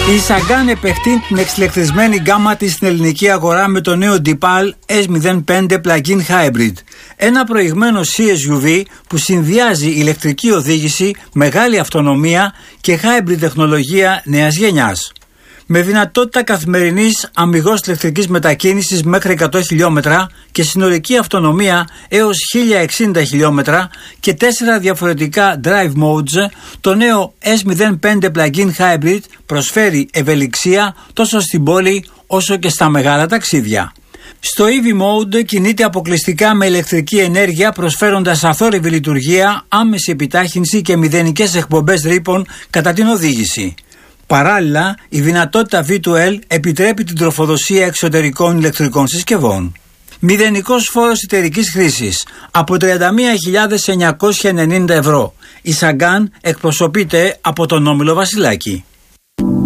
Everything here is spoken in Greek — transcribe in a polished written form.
Η Σαγκάν επεκτείνει την εξηλεκτρισμένη γκάμα της στην ελληνική αγορά με το νέο DePal S05 Plug-in Hybrid. Ένα προηγμένο CSUV που συνδυάζει ηλεκτρική οδήγηση, μεγάλη αυτονομία και hybrid τεχνολογία νέας γενιάς. Με δυνατότητα καθημερινής αμιγώς ηλεκτρικής μετακίνησης μέχρι 100 χιλιόμετρα και συνολική αυτονομία έως 1060 χιλιόμετρα και 4 διαφορετικά drive modes, το νέο S05 Plug-in Hybrid προσφέρει ευελιξία τόσο στην πόλη όσο και στα μεγάλα ταξίδια. Στο EV Mode κινείται αποκλειστικά με ηλεκτρική ενέργεια, προσφέροντας αθόρυβη λειτουργία, άμεση επιτάχυνση και μηδενικές εκπομπές ρήπων κατά την οδήγηση. Παράλληλα, η δυνατότητα V2L επιτρέπει την τροφοδοσία εξωτερικών ηλεκτρικών συσκευών. Μηδενικός φόρος εταιρικής χρήσης από 31.990 ευρώ. Η Σαγκάν εκπροσωπείται από τον Όμιλο Βασιλάκη.